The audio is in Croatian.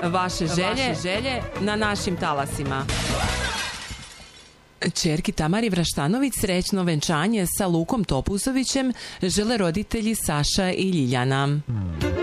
Vaše želje na našim talasima. Ćerki Tamari Vraštanović srećno venčanje sa Lukom Topuzovićem žele roditelji Saša i Ljiljana.